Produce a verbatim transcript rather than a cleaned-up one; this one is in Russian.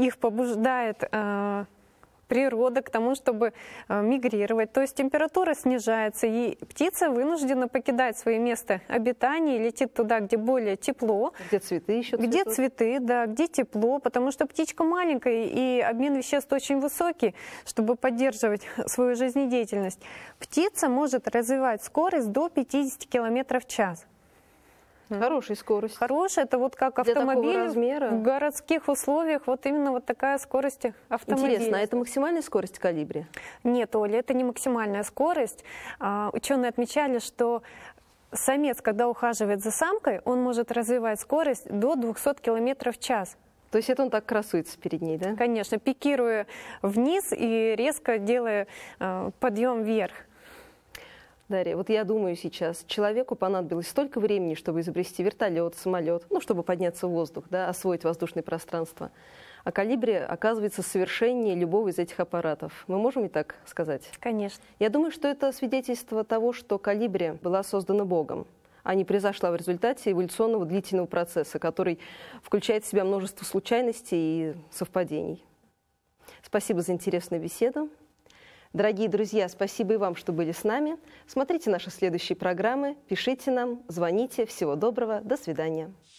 их побуждает э, природа к тому, чтобы э, мигрировать. То есть температура снижается, и птица вынуждена покидать свое место обитания и летит туда, где более тепло. Где цветы еще цветут? Где цветы, да, где тепло, потому что птичка маленькая, и обмен веществ очень высокий, чтобы поддерживать свою жизнедеятельность. Птица может развивать скорость до пятидесяти километров в час. Хорошая скорость. Хорошая, это вот как автомобиль в городских условиях, вот именно вот такая скорость автомобиля. Интересно, а это максимальная скорость колибри? Нет, Оля, это не максимальная скорость. А, ученые отмечали, что самец, когда ухаживает за самкой, он может развивать скорость до двухсот километров в час. То есть это он так красуется перед ней, да? Конечно, пикируя вниз и резко делая э, подъем вверх. Дарья, вот я думаю сейчас, человеку понадобилось столько времени, чтобы изобрести вертолет, самолет, ну, чтобы подняться в воздух, да, освоить воздушное пространство. А колибри оказывается совершеннее любого из этих аппаратов. Мы можем и так сказать? Конечно. Я думаю, что это свидетельство того, что колибри была создана Богом, а не произошла в результате эволюционного длительного процесса, который включает в себя множество случайностей и совпадений. Спасибо за интересную беседу. Дорогие друзья, спасибо и вам, что были с нами. Смотрите наши следующие программы, пишите нам, звоните. Всего доброго, до свидания.